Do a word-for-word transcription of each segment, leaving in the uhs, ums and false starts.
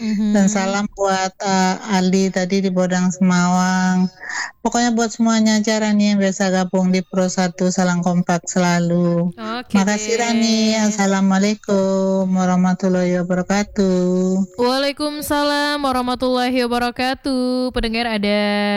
Dan Mhm. salam buat uh, Aldi tadi di Bodang Semawang. Pokoknya buat semuanya aja Rani yang biasa gabung di Pro satu, salam kompak selalu. Oke Makasih Rani. deh. Assalamualaikum warahmatullahi wabarakatuh. Waalaikumsalam warahmatullahi wabarakatuh. Pendengar ada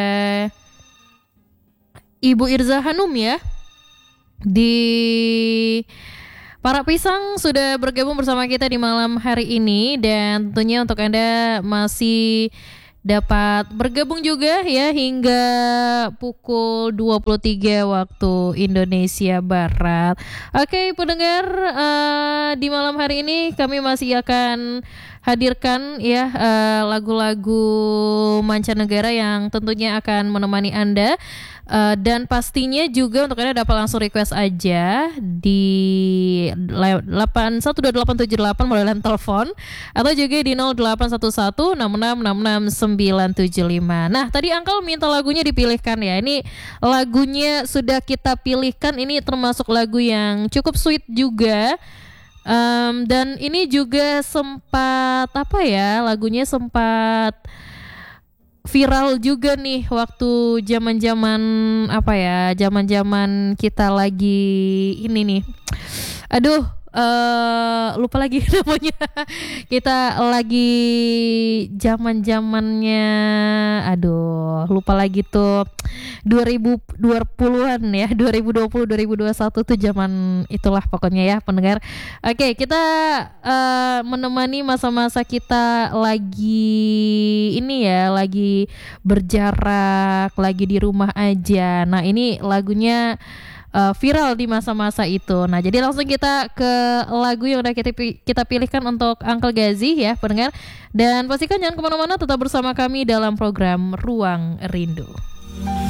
Ibu Irza Hanum ya di Para Pisang sudah bergabung bersama kita di malam hari ini, dan tentunya untuk Anda masih dapat bergabung juga ya hingga pukul dua puluh tiga waktu Indonesia Barat. Oke pendengar, uh, di malam hari ini kami masih akan hadirkan ya uh, lagu-lagu mancanegara yang tentunya akan menemani Anda. Uh, dan pastinya juga untuk Anda dapat langsung request aja di delapan satu dua delapan tujuh delapan melalui line telepon, atau juga di nol delapan satu satu enam enam enam enam sembilan tujuh lima. Nah tadi Angkel minta lagunya dipilihkan ya. Ini lagunya sudah kita pilihkan. Ini termasuk lagu yang cukup sweet juga. Um, dan ini juga sempat apa ya, lagunya sempat viral juga nih waktu zaman-zaman apa ya, zaman-zaman kita lagi ini nih. Aduh, uh, lupa lagi namanya. Kita lagi zaman-zamannya, aduh, lupa lagi tuh. dua ribu dua puluhan ya, dua ribu dua puluh dua ribu dua puluh satu tuh zaman itulah pokoknya ya pendengar. Oke, kita uh, menemani masa-masa kita lagi ini ya, lagi berjarak, lagi di rumah aja. Nah, ini lagunya uh, viral di masa-masa itu. Nah, jadi langsung kita ke lagu yang udah kita, kita pilihkan untuk Uncle Gazi ya pendengar. Dan pastikan jangan kemana-mana, tetap bersama kami dalam program Ruang Rindu.